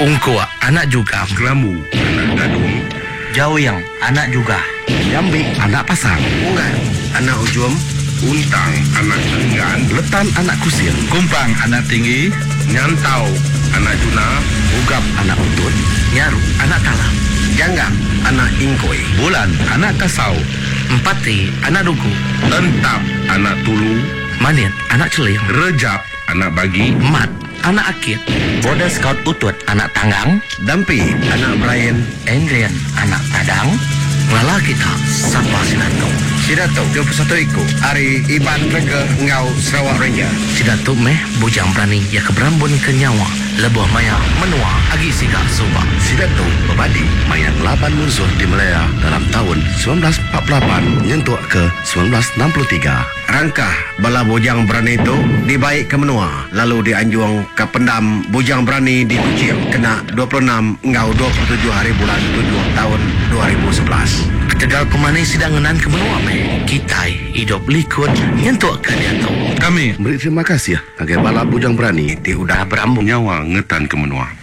Ungkua anak juga. Kelamu anak gadung. Jauhyang anak juga. Jambi anak pasang. Unggal anak ujum. Untang anak tenggan. Letan anak kusir. Kumpang anak tinggi. Nyantau anak juna. Ugap anak untut. Nyaru anak talam. Janggang anak ingkoi. Bulan anak kasau. Empati anak duku. Entap anak tulu. Manit anak celing. Rejap anak bagi. Mat anak akit. Border Scout Utut anak tanggang. Dampi anak Brian. Adrian anak tadang. Lala kita Sapa Sidato. Sidato 21 iku. Ari Iban Rega Ngau Sarawak Ranger. Sidato meh bujang berani ya keberambun ke nyawa. Lebuh maya menua agi siga subah. Sidato berbadi mayat 8 musuh di Malaya dalam tahun 1948 nyentuh ke 1963. Rangkah bala bujang berani itu dibaik ke menua. Lalu dianjuang ke pendam bujang berani di Kuching. Kena 26 Ngau 27 hari bulan 7 tahun 2011. Ketegal pemani sidanganan ke menua meh. Kita hidup likud nyentuh ke dia tu. Kami Beri terima kasih agar bala bujang berani Ti udah Berambung. Nyawa ngetan ke menua.